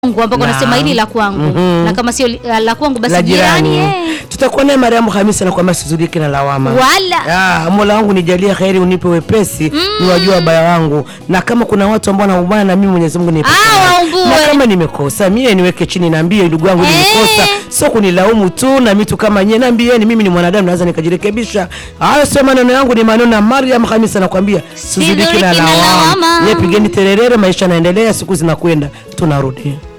ambako nasema hili la kwangu na kama sio la kwangu basi jirani. Tutakuwa naye Mariamu Hamisa na kwamba sizudike na lawama. Wala. Mola wangu nijalie kheri, unipe wepesi, niwajua baya wangu. Na kama kuna watu ambao wanaubana na mimi Mwenyezi Mungu nipe. Na kama nimekosa mie niweke chini, niambie ndugu yangu nimekosa. Sio kunilaumu tu na mtu kama nyie, niambieni mimi ni mwanadamu naweza nikajirekebisha. Hayo sio maneno yangu, ni maneno ya Mariamu Hamisa nakwambia sizudike na lawama. Pigeni tererere, maisha yanaendelea, siku zinakwenda, tunarudi.